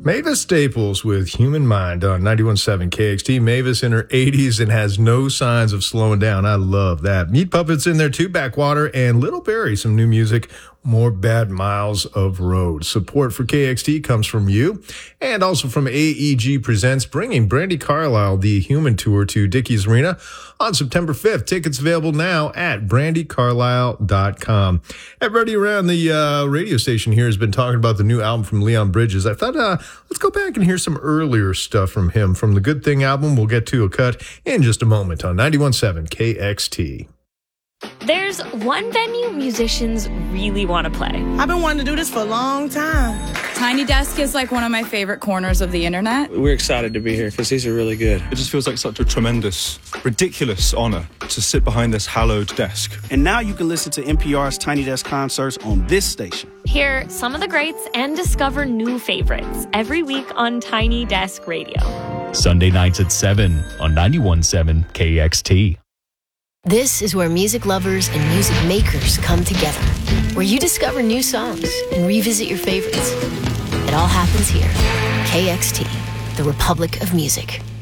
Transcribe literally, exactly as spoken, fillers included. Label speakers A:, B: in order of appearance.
A: Mavis Staples with Human Mind on ninety-one point seven K X T. Mavis in her eighties and has no signs of slowing down. I love that. Meat Puppets in there too, Backwater, and Little Barry, some new music, More Bad Miles of Road. Support for K X T comes from you and also from A E G Presents, bringing Brandi Carlile, the Human Tour, to Dickies Arena on September fifth. Tickets available now at brandi carlile dot com. Everybody around the uh, radio station here has been talking about the new album from Leon Bridges. I thought, uh, let's go back and hear some earlier stuff from him. From the Good Thing album, we'll get to a cut in just a moment on ninety-one point seven K X T.
B: There's one venue musicians really want to play.
C: I've been wanting to do this for a long time.
D: Tiny Desk is like one of my favorite corners of the internet.
E: We're excited to be here because these are really good.
F: It just feels like such a tremendous, ridiculous honor to sit behind this hallowed desk.
G: And now you can listen to N P R's Tiny Desk concerts on this station.
B: Hear some of the greats and discover new favorites every week on Tiny Desk Radio.
H: Sunday nights at seven on ninety-one point seven K X T.
I: This is where music lovers and music makers come together, where you discover new songs and revisit your favorites. It all happens here. K X T, the Republic of Music.